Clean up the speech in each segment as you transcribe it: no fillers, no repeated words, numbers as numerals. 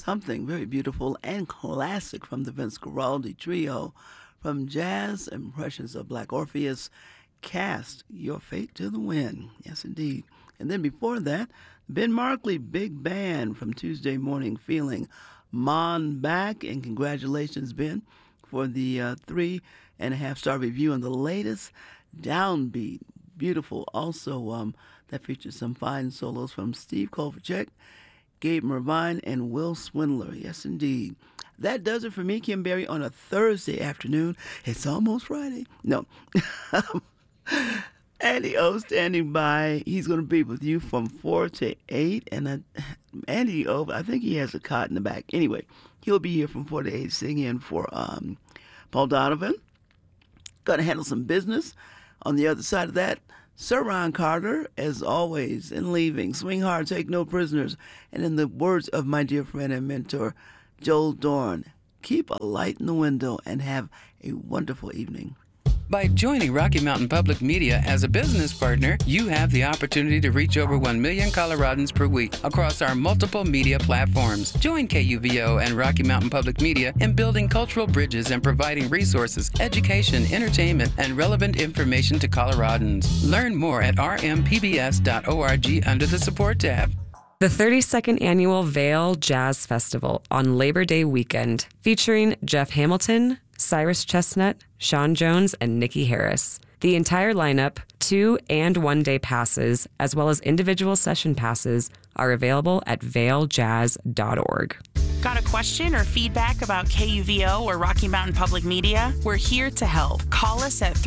Something very beautiful and classic from the Vince Guaraldi Trio. From Jazz Impressions of Black Orpheus, Cast Your Fate to the Wind. Yes, indeed. And then before that, Ben Markley Big Band from Tuesday Morning Feeling. Mon back, and congratulations, Ben, for the 3.5-star review on the latest Downbeat. Beautiful. Also, that features some fine solos from Steve Kovacic, Gabe Mervine, and Will Swindler. Yes, indeed. That does it for me, Kim Berry, on a Thursday afternoon. It's almost Friday. No. Andy O standing by. He's going to be with you from 4 to 8. And Andy O, I think he has a cot in the back. Anyway, he'll be here from 4 to 8 singing for Paul Donovan. Going to handle some business. On the other side of that, Sir Ron Carter, as always, in leaving. Swing hard, take no prisoners. And in the words of my dear friend and mentor, Joel Dorn, keep a light in the window and have a wonderful evening. By joining Rocky Mountain Public Media as a business partner, you have the opportunity to reach over 1 million Coloradans per week across our multiple media platforms. Join KUVO and Rocky Mountain Public Media in building cultural bridges and providing resources, education, entertainment, and relevant information to Coloradans. Learn more at rmpbs.org under the Support tab. The 32nd Annual Vail Jazz Festival on Labor Day weekend, featuring Jeff Hamilton, Cyrus Chestnut, Sean Jones, and Nikki Harris. The entire lineup, 2- and 1-day passes, as well as individual session passes, are available at vailjazz.org. Got a question or feedback about KUVO or Rocky Mountain Public Media? We're here to help. Call us at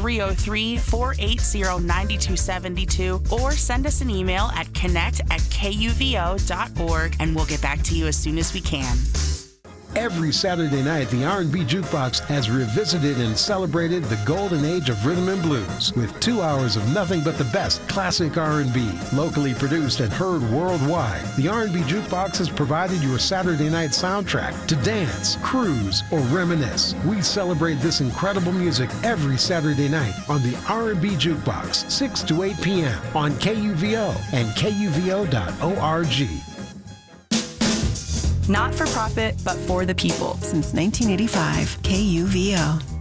303-480-9272 or send us an email at connect@kuvo.org and we'll get back to you as soon as we can. Every Saturday night, the R&B Jukebox has revisited and celebrated the golden age of rhythm and blues with 2 hours of nothing but the best classic R&B, locally produced and heard worldwide. The R&B Jukebox has provided your Saturday night soundtrack to dance, cruise, or reminisce. We celebrate this incredible music every Saturday night on the R&B Jukebox, 6 to 8 p.m. on KUVO and KUVO.org. Not for profit, but for the people. Since 1985, KUVO.